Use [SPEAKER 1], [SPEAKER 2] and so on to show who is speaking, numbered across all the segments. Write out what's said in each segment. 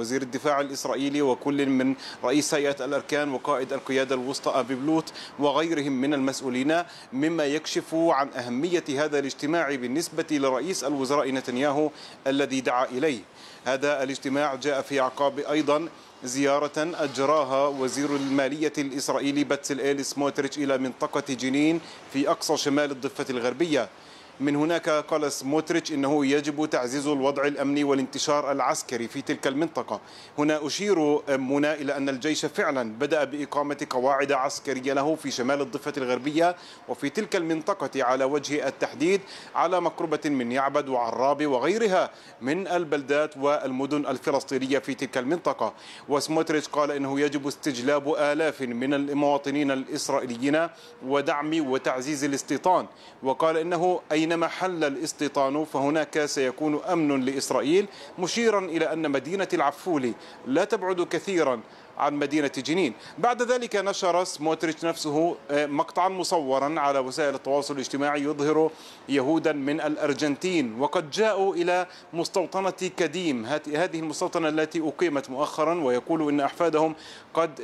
[SPEAKER 1] وزير الدفاع الإسرائيلي وكل من رئيس هيئة الأركان وقائد القيادة الوسطى أبي بلوت وغيرهم من المسؤولين، مما يكشف عن أهمية هذا الاجتماع بالنسبة لرئيس الوزراء نتنياهو الذي دعا إليه. هذا الاجتماع جاء في أعقاب أيضا زيارة أجراها وزير المالية الإسرائيلي بتسلئيل سموتريتش إلى منطقة جنين في أقصى شمال الضفة الغربية. من هناك قال سموتريتش إنه يجب تعزيز الوضع الأمني والانتشار العسكري في تلك المنطقة. هنا أشير منى إلى أن الجيش فعلا بدأ بإقامة قواعد عسكرية له في شمال الضفة الغربية وفي تلك المنطقة على وجه التحديد على مقربة من يعبد وعراب وغيرها من البلدات والمدن الفلسطينية في تلك المنطقة. وسموتريتش قال إنه يجب استجلاب آلاف من المواطنين الإسرائيليين ودعم وتعزيز الاستيطان، وقال إنه أينما حل الاستيطان فهناك سيكون أمن لإسرائيل، مشيرا إلى أن مدينة العفولي لا تبعد كثيرا عن مدينة جنين. بعد ذلك نشر سموتريتش نفسه مقطعا مصورا على وسائل التواصل الاجتماعي يظهر يهودا من الأرجنتين وقد جاءوا إلى مستوطنة كديم، هذه المستوطنة التي أقيمت مؤخرا، ويقول إن أحفادهم قد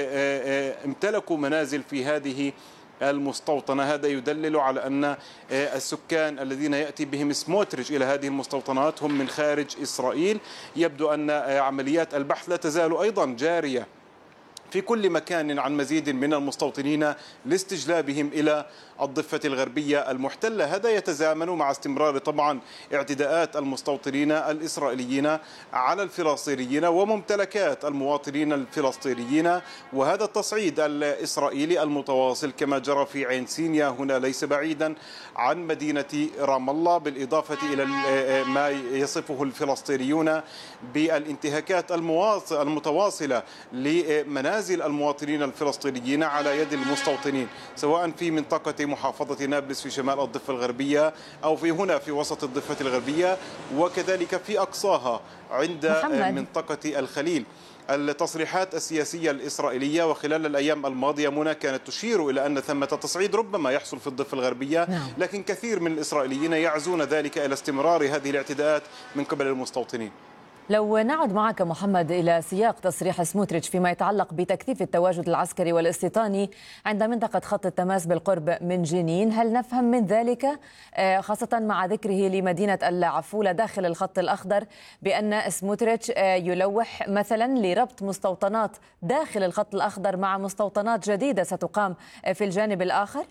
[SPEAKER 1] امتلكوا منازل في هذه المستوطنة. هذا يدلل على أن السكان الذين يأتي بهم سموتريتش إلى هذه المستوطنات هم من خارج إسرائيل. يبدو أن عمليات البحث لا تزال أيضا جارية في كل مكان عن مزيد من المستوطنين لاستجلابهم إلى الضفة الغربية المحتلة. هذا يتزامن مع استمرار طبعا اعتداءات المستوطنين الإسرائيليين على الفلسطينيين وممتلكات المواطنين الفلسطينيين، وهذا التصعيد الإسرائيلي المتواصل كما جرى في عين سينيا هنا ليس بعيدا عن مدينة رام الله، بالإضافة إلى ما يصفه الفلسطينيون بالانتهاكات المتواصلة لمنازل المواطنين الفلسطينيين على يد المستوطنين، سواء في منطقة محافظة نابلس في شمال الضفة الغربية أو في هنا في وسط الضفة الغربية، وكذلك في أقصاها عند منطقة الخليل. التصريحات السياسية الإسرائيلية وخلال الأيام الماضية منى كانت تشير إلى أن ثمة تصعيد ربما يحصل في الضفة الغربية، لكن كثير من الإسرائيليين يعزون ذلك إلى استمرار هذه الاعتداءات من قبل المستوطنين.
[SPEAKER 2] لو نعد معك محمد إلى سياق تصريح سموتريتش فيما يتعلق بتكثيف التواجد العسكري والاستيطاني عند منطقة خط التماس بالقرب من جنين، هل نفهم من ذلك خاصة مع ذكره لمدينة العفولة داخل الخط الأخضر بأن سموتريتش يلوح مثلا لربط مستوطنات داخل الخط الأخضر مع مستوطنات جديدة ستقام في الجانب الآخر؟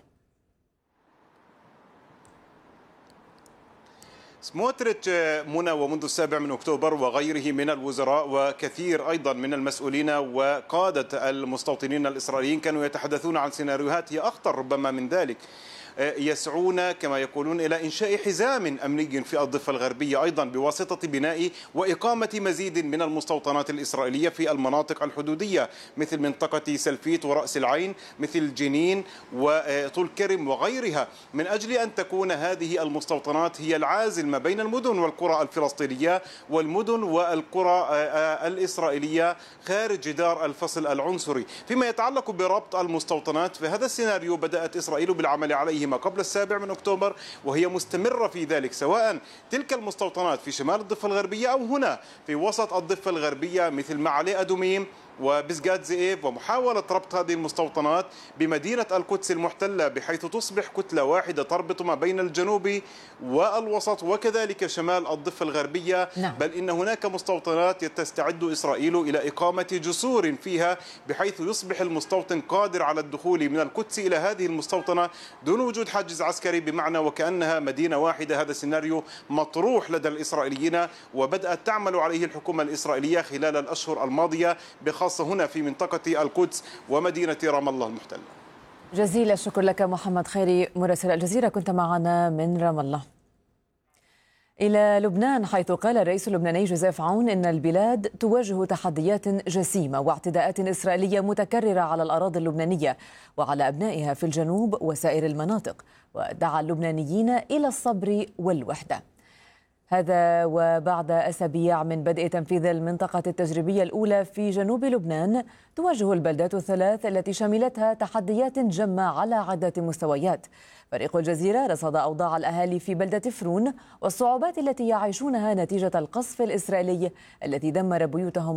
[SPEAKER 1] سموتريتش منى ومنذ 7 أكتوبر وغيره من الوزراء وكثير أيضا من المسؤولين وقادة المستوطنين الإسرائيليين كانوا يتحدثون عن سيناريوهات هي أخطر ربما من ذلك، يسعون كما يقولون إلى إنشاء حزام أمني في الضفة الغربية أيضا بواسطة بناء وإقامة مزيد من المستوطنات الإسرائيلية في المناطق الحدودية مثل منطقة سلفيت ورأس العين، مثل جنين وطول كرم وغيرها، من أجل أن تكون هذه المستوطنات هي العازل ما بين المدن والقرى الفلسطينية والمدن والقرى الإسرائيلية خارج جدار الفصل العنصري. فيما يتعلق بربط المستوطنات فهذا السيناريو بدأت إسرائيل بالعمل عليه قبل 7 أكتوبر وهي مستمرة في ذلك، سواء تلك المستوطنات في شمال الضفة الغربية أو هنا في وسط الضفة الغربية مثل معلي أدوميم وبسجات زئيب، ومحاولة ربط هذه المستوطنات بمدينة القدس المحتلة بحيث تصبح كتلة واحدة تربط ما بين الجنوب والوسط وكذلك شمال الضفة الغربية. بل إن هناك مستوطنات تستعد إسرائيل إلى إقامة جسور فيها بحيث يصبح المستوطن قادر على الدخول من القدس إلى هذه المستوطنة دون وجود حاجز عسكري، بمعنى وكأنها مدينة واحدة. هذا السيناريو مطروح لدى الإسرائيليين وبدأت تعمل عليه الحكومة الإسرائيلية خلال الأشهر الماضية بخاصة هنا في منطقة القدس ومدينة رام الله المحتلة.
[SPEAKER 2] جزيل الشكر لك محمد خيري مراسل الجزيرة، كنت معنا من رام الله. إلى لبنان، حيث قال الرئيس اللبناني جوزيف عون إن البلاد تواجه تحديات جسيمة واعتداءات إسرائيلية متكررة على الأراضي اللبنانية وعلى أبنائها في الجنوب وسائر المناطق، ودعا اللبنانيين إلى الصبر والوحدة. هذا وبعد أسابيع من بدء تنفيذ المنطقة التجريبية الأولى في جنوب لبنان، تواجه البلدات الثلاث التي شملتها تحديات جمة على عدة مستويات. فريق الجزيرة رصد أوضاع الأهالي في بلدة فرون والصعوبات التي يعيشونها نتيجة القصف الإسرائيلي الذي دمر بيوتهم